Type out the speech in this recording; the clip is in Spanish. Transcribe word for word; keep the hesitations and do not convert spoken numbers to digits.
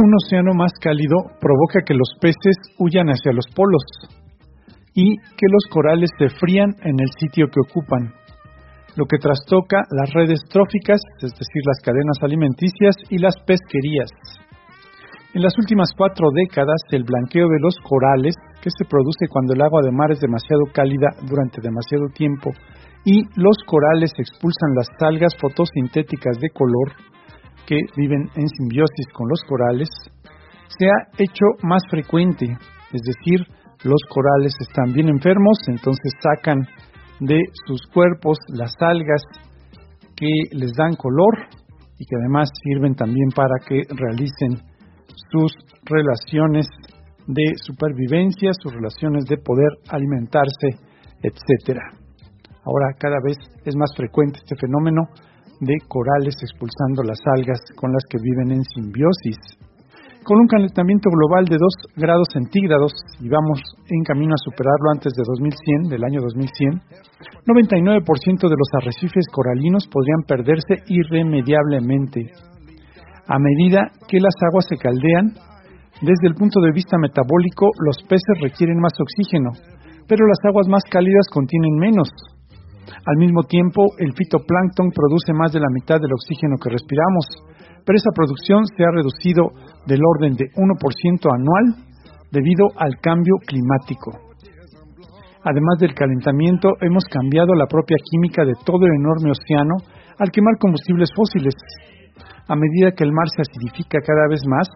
Un océano más cálido provoca que los peces huyan hacia los polos y que los corales se frían en el sitio que ocupan, lo que trastoca las redes tróficas, es decir, las cadenas alimenticias y las pesquerías. En las últimas cuatro décadas, el blanqueo de los corales, que se produce cuando el agua de mar es demasiado cálida durante demasiado tiempo, y los corales expulsan las algas fotosintéticas de color, que viven en simbiosis con los corales, se ha hecho más frecuente, es decir, los corales están bien enfermos, entonces sacan de sus cuerpos las algas que les dan color y que además sirven también para que realicen sus relaciones de supervivencia, sus relaciones de poder alimentarse, etcétera. Ahora cada vez es más frecuente este fenómeno de corales expulsando las algas con las que viven en simbiosis. Con un calentamiento global de dos grados centígrados, y vamos en camino a superarlo antes de dos mil cien, del año dos mil cien, noventa y nueve por ciento de los arrecifes coralinos podrían perderse irremediablemente. A medida que las aguas se caldean, desde el punto de vista metabólico, los peces requieren más oxígeno, pero las aguas más cálidas contienen menos. Al mismo tiempo, el fitoplancton produce más de la mitad del oxígeno que respiramos, pero esa producción se ha reducido del orden de uno por ciento anual debido al cambio climático. Además del calentamiento, hemos cambiado la propia química de todo el enorme océano al quemar combustibles fósiles. A medida que el mar se acidifica cada vez más,